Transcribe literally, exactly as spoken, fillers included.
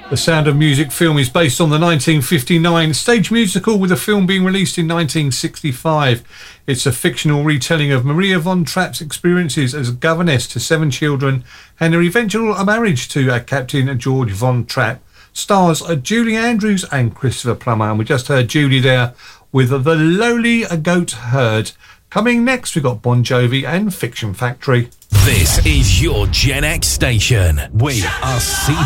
The Sound of Music film is based on the nineteen fifty-nine stage musical, with the film being released in nineteen sixty-five. It's a fictional retelling of Maria von Trapp's experiences as governess to seven children and her eventual marriage to uh, Captain George von Trapp. Stars uh, Julie Andrews and Christopher Plummer, and we just heard Julie there with The Lowly Goat Herd. Coming next, we've got Bon Jovi and Fiction Factory. This is your Gen X station. We are C